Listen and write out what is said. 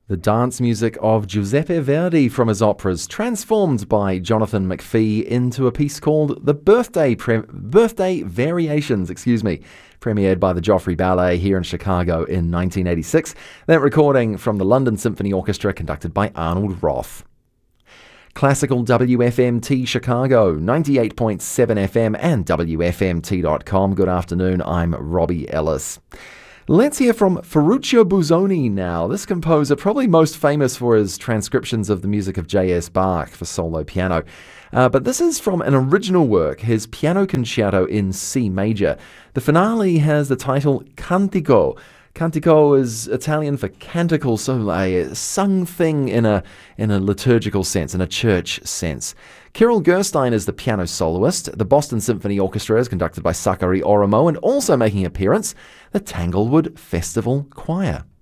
The dance music of Giuseppe Verdi from his operas, transformed by Jonathan McPhee into a piece called The Birthday Variations, premiered by the Joffrey Ballet here in Chicago in 1986. That recording from the London Symphony Orchestra conducted by Arnold Roth. Classical WFMT Chicago, 98.7 FM and WFMT.com. Good afternoon, I'm Robbie Ellis. Let's hear from Ferruccio Busoni now. This composer, probably most famous for his transcriptions of the music of J.S. Bach for solo piano. But this is from an original work, his Piano Concerto in C major. The finale has the title Cantico. Cantico is Italian for canticle, so a sung thing in a liturgical sense, in a church sense. Kirill Gerstein is the piano soloist. The Boston Symphony Orchestra is conducted by Sakari Oromo, and also making an appearance, the Tanglewood Festival Choir.